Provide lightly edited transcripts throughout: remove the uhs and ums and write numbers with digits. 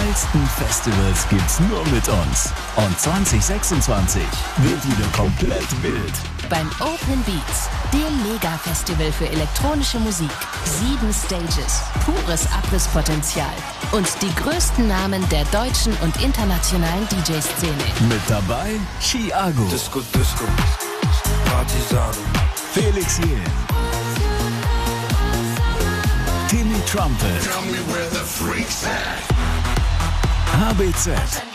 geilsten Festivals gibt's nur mit uns. Und 2026 wird wieder komplett wild. Beim Open Beats, dem Mega-Festival für elektronische Musik. 7 Stages, pures Abrisspotenzial und die größten Namen der deutschen und internationalen DJ-Szene. Mit dabei Chiago, Disco, Partisano, Felix Jähn, Timmy Trumpet, HBZ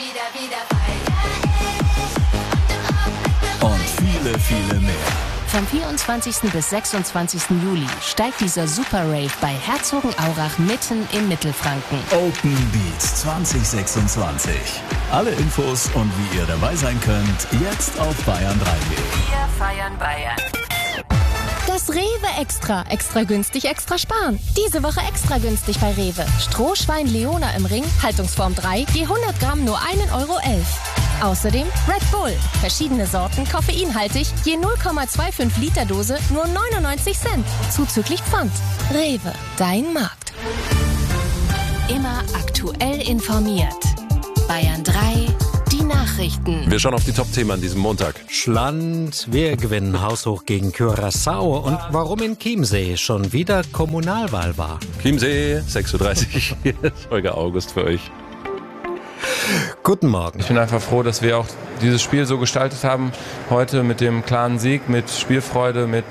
und viele, viele mehr. Vom 24. bis 26. Juli steigt dieser Super Rave bei Herzogenaurach mitten in Mittelfranken. Open Beats 2026. Alle Infos und wie ihr dabei sein könnt, jetzt auf bayern3.de. Wir feiern Bayern. Das Rewe Extra. Extra günstig, extra sparen. Diese Woche extra günstig bei Rewe. Strohschwein Leona im Ring, Haltungsform 3, je 100 Gramm nur 1,11 Euro. Außerdem Red Bull. Verschiedene Sorten, koffeinhaltig, je 0,25 Liter Dose nur 99 Cent. Zuzüglich Pfand. Rewe, dein Markt. Immer aktuell informiert. Bayern 3, die Nachrichten. Wir schauen auf die Top-Themen an diesem Montag. Schland, wir gewinnen haushoch gegen Curaçao und warum in Chiemsee schon wieder Kommunalwahl war. Chiemsee, 6.30 Uhr. Hier ist Holger August für euch. Guten Morgen. Ich bin einfach froh, dass wir auch dieses Spiel so gestaltet haben. Heute mit dem klaren Sieg, mit Spielfreude, mit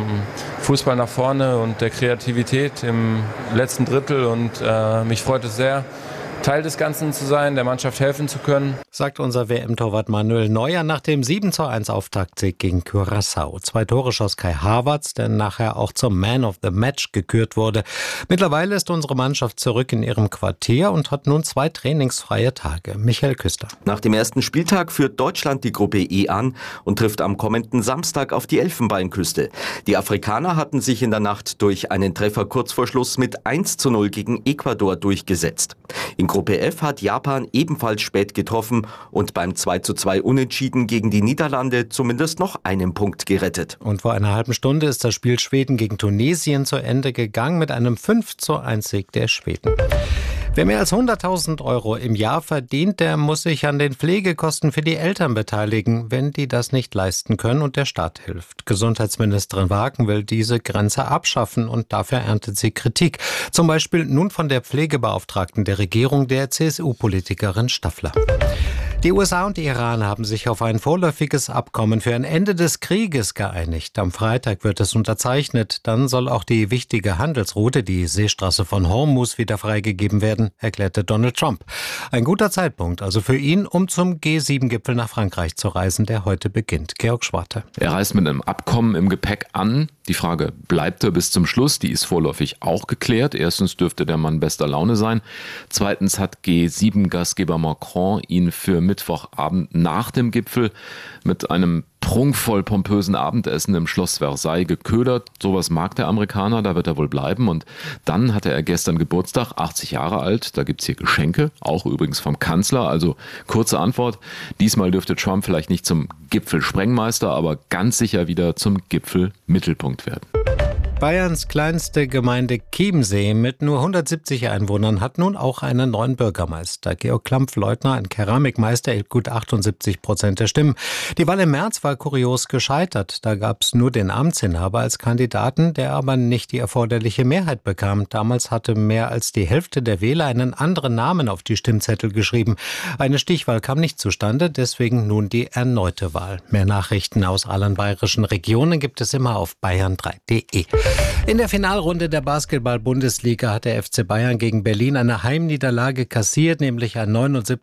Fußball nach vorne und der Kreativität im letzten Drittel. Und mich freut es sehr, Teil des Ganzen zu sein, der Mannschaft helfen zu können. Sagt unser WM-Torwart Manuel Neuer nach dem 7:1 Auftaktsieg gegen Curaçao. 2 Tore schoss Kai Havertz, der nachher auch zum Man of the Match gekürt wurde. Mittlerweile ist unsere Mannschaft zurück in ihrem Quartier und hat nun 2 trainingsfreie Tage. Michael Küster. Nach dem ersten Spieltag führt Deutschland die Gruppe E an und trifft am kommenden Samstag auf die Elfenbeinküste. Die Afrikaner hatten sich in der Nacht durch einen Treffer kurz vor Schluss mit 1:0 gegen Ecuador durchgesetzt. In Gruppe F hat Japan ebenfalls spät getroffen und beim 2:2 Unentschieden gegen die Niederlande zumindest noch einen Punkt gerettet. Und vor einer halben Stunde ist das Spiel Schweden gegen Tunesien zu Ende gegangen mit einem 5:1 Sieg der Schweden. Wer mehr als 100.000 Euro im Jahr verdient, der muss sich an den Pflegekosten für die Eltern beteiligen, wenn die das nicht leisten können und der Staat hilft. Gesundheitsministerin Wagen will diese Grenze abschaffen und dafür erntet sie Kritik. Zum Beispiel nun von der Pflegebeauftragten der Regierung, der CSU-Politikerin Staffler. Die USA und Iran haben sich auf ein vorläufiges Abkommen für ein Ende des Krieges geeinigt. Am Freitag wird es unterzeichnet. Dann soll auch die wichtige Handelsroute, die Seestraße von Hormuz, wieder freigegeben werden, erklärte Donald Trump. Ein guter Zeitpunkt also für ihn, um zum G7-Gipfel nach Frankreich zu reisen, der heute beginnt. Georg Schwarte. Er reist mit einem Abkommen im Gepäck an. Die Frage, bleibt er bis zum Schluss? Die ist vorläufig auch geklärt. Erstens dürfte der Mann bester Laune sein. Zweitens hat G7-Gastgeber Macron ihn für Mittwochabend nach dem Gipfel mit einem prunkvoll pompösen Abendessen im Schloss Versailles geködert. Sowas mag der Amerikaner, da wird er wohl bleiben. Und dann hatte er gestern Geburtstag, 80 Jahre alt. Da gibt's hier Geschenke, auch übrigens vom Kanzler. Also kurze Antwort, diesmal dürfte Trump vielleicht nicht zum Gipfelsprengmeister, aber ganz sicher wieder zum Gipfelmittelpunkt werden. Bayerns kleinste Gemeinde Chiemsee mit nur 170 Einwohnern hat nun auch einen neuen Bürgermeister. Georg Klampf-Leutner, ein Keramikmeister, erhielt gut 78% der Stimmen. Die Wahl im März war kurios gescheitert. Da gab es nur den Amtsinhaber als Kandidaten, der aber nicht die erforderliche Mehrheit bekam. Damals hatte mehr als die Hälfte der Wähler einen anderen Namen auf die Stimmzettel geschrieben. Eine Stichwahl kam nicht zustande, deswegen nun die erneute Wahl. Mehr Nachrichten aus allen bayerischen Regionen gibt es immer auf bayern3.de. In der Finalrunde der Basketball-Bundesliga hat der FC Bayern gegen Berlin eine Heimniederlage kassiert, nämlich ein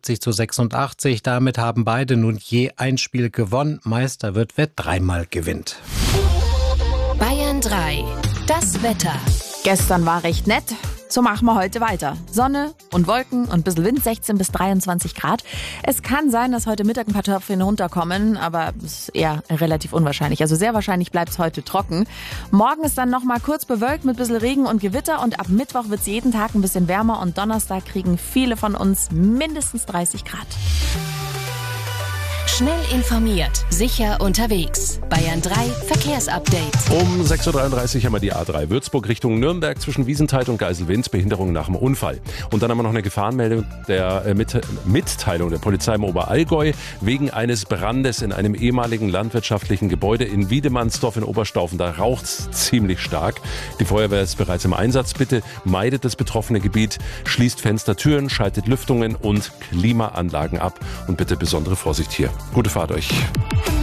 79:86. Damit haben beide nun je ein Spiel gewonnen. Meister wird, wer 3-mal gewinnt. Bayern 3, das Wetter. Gestern war recht nett. So machen wir heute weiter. Sonne und Wolken und ein bisschen Wind, 16 bis 23 Grad. Es kann sein, dass heute Mittag ein paar Tröpfchen runterkommen, aber das ist eher relativ unwahrscheinlich. Also sehr wahrscheinlich bleibt es heute trocken. Morgen ist dann nochmal kurz bewölkt mit ein bisschen Regen und Gewitter und ab Mittwoch wird es jeden Tag ein bisschen wärmer und Donnerstag kriegen viele von uns mindestens 30 Grad. Schnell informiert, sicher unterwegs. Bayern 3 Verkehrsupdate. Um 6.33 Uhr haben wir die A3 Würzburg Richtung Nürnberg zwischen Wiesenthal und Geiselwind, Behinderung nach dem Unfall. Und dann haben wir noch eine Gefahrenmeldung der Mitteilung der Polizei im Oberallgäu wegen eines Brandes in einem ehemaligen landwirtschaftlichen Gebäude in Wiedemannsdorf in Oberstaufen. Da raucht es ziemlich stark. Die Feuerwehr ist bereits im Einsatz. Bitte meidet das betroffene Gebiet, schließt Fenster, Türen, schaltet Lüftungen und Klimaanlagen ab und bitte besondere Vorsicht hier. Gute Fahrt euch.